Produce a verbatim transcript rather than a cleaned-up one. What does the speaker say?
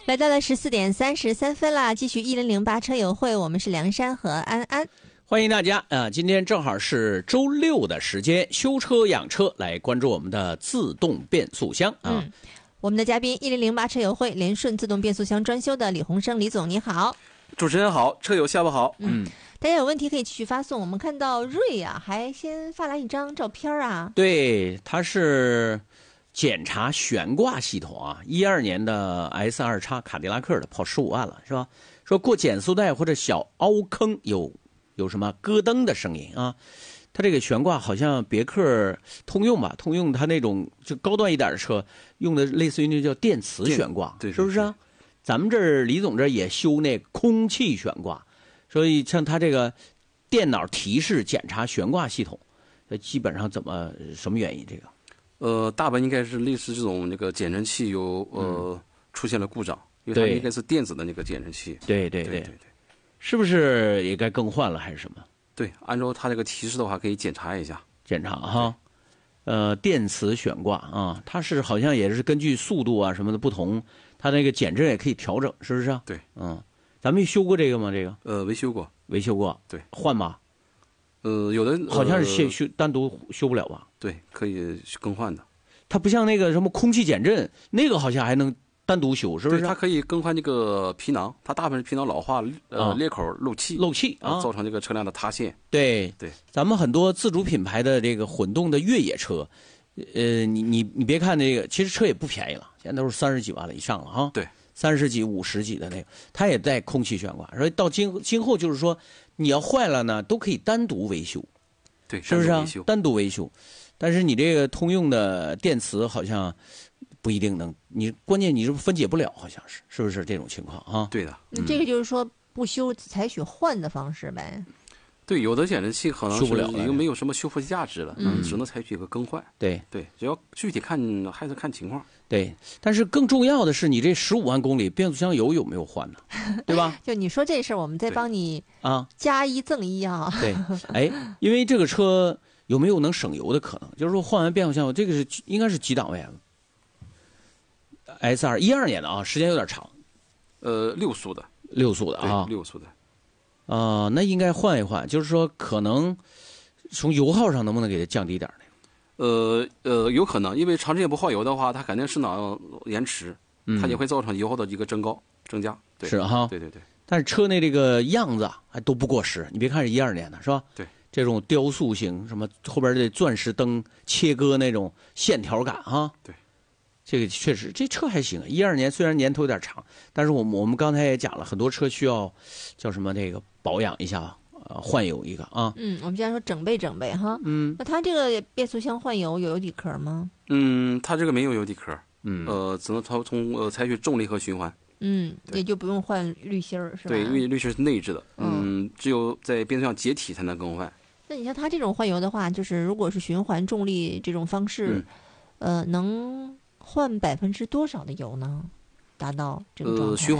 来到了十四点三十三分啦，继续一零零八车友会，我们是梁山和安安， 欢迎大家啊、呃！今天正好是周六的时间，修车养车，来关注我们的自动变速箱啊。 嗯，我们的嘉宾一零零八车友会联顺自动变速箱专修的李洪生李总，你好。 主持人好，车友下午好。 嗯，大家有问题可以继续发送。我们看到瑞啊，还先发来一张照片啊。 对，它是检查悬挂系统啊，一二年的 S 二 X 卡迪拉克的，跑十五万了，是吧？说过减速带或者小凹坑有有什么咯噔的声音啊？它这个悬挂好像别克通用吧，通用它那种就高端一点的车用的类似于那叫电磁悬挂， 对， 是不是啊？咱们这儿李总这儿也修那空气悬挂，所以像它这个电脑提示检查悬挂系统，它基本上怎么什么原因？这个？ 呃，大半应该是类似这种那个减震器有呃、嗯、出现了故障，因为它应该是电子的那个减震器。 对对对对对对， 是不是也该更换了还是什么？ 对，按照它这个提示的话，可以检查一下。 检查哈，呃，电磁悬挂啊，它是好像也是根据速度啊什么的不同，它那个减震也可以调整，是不是啊？ 对， 嗯，咱们修过这个吗？这个？ 呃，维修过， 维修过。 对， 换吧。 呃，有的、呃、 好像是修修单独修不了吧？ 对，可以更换的。 它不像那个什么空气减震，那个好像还能单独修，是不是？ 对，它可以更换这个皮囊，它大部分是皮囊老化，呃，啊、裂口漏气， 漏气啊， 造成这个车辆的塌陷。 对对， 咱们很多自主品牌的这个混动的越野车，呃，你你你别看那个，其实车也不便宜了，现在都是三十几万了以上了哈。 对， 三十几、五十几的那个，它也带空气悬挂，所以到今今后就是说，你要坏了呢，都可以单独维修。 对， 是不是啊？单独维修，但是你这个通用的电磁好像不一定能，你关键你是分解不了，好像是，是不是这种情况啊？ 对的， 嗯、这个就是说不修，采取换的方式呗。 对，有的减震器可能修不了， 已经没有什么修复价值了， 嗯， 只能采取一个更换。 对对，只要具体看还是看情况。 对，但是更重要的是，你这十五万公里变速箱油有没有换呢？对吧？ 就你说这事儿，我们再帮你啊加一赠一啊。 对，哎，因为这个车有没有能省油的可能？就是说换完变速箱，这个是应该是几档位啊 ？S 二一二年的啊，时间有点长。 呃，六速的， 六速的啊， 六速的。 啊、呃，那应该换一换，就是说可能从油耗上能不能给它降低点呢？ 呃呃，有可能，因为长时间不换油的话，它肯定是脑延迟， 嗯、 它也会造成油耗的一个增高增加。对是哈， 对对对。 但是车内这个样子还都不过时，你别看是一二年的是吧？ 对， 这种雕塑型什么后边的钻石灯切割那种线条感啊， 对。 这个确实，这车还行。一二年虽然年头有点长，但是我们我们刚才也讲了，很多车需要叫什么这个保养一下，呃，换油一个啊。 嗯，我们经常说整备整备哈。 嗯， 那它这个变速箱换油有油底壳吗？ 嗯，它这个没有油底壳。 嗯， 呃，只能从从呃采取重力和循环。 嗯，也就不用换滤芯儿是吧？ 对，因为滤芯是内置的。嗯，嗯只有在变速箱解体才能更换。 那你像它这种换油的话，就是如果是循环重力这种方式，嗯、呃，能换百分之多少的油呢？达到这个状态？ 呃，循环